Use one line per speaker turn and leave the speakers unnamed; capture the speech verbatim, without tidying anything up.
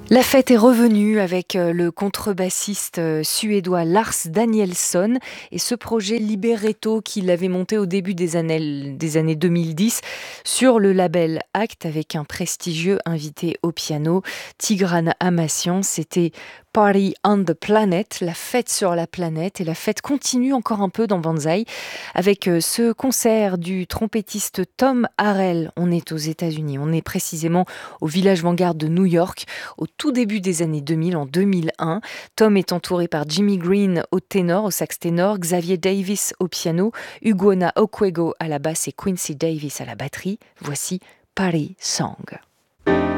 La fête est revenue avec euh, le contrebassiste euh, suédois Lars Danielsson et ce projet Libretto qu'il avait monté au début des années, des années deux mille dix sur le label Act avec un prestigieux invité au piano, Tigran Amassian. C'était Party on the Planet, la fête sur la planète, et la fête continue encore un peu dans Banzai avec euh, ce concert du trompettiste Tom Harrell. On est aux États-Unis, on est précisément au Village Vanguard de New York au tout début des années deux mille, en deux mille un. Tom est entouré par Jimmy Green au ténor, au sax ténor, Xavier Davis au piano, Ugonna Okwego à la basse et Quincy Davis à la batterie. Voici Party Song.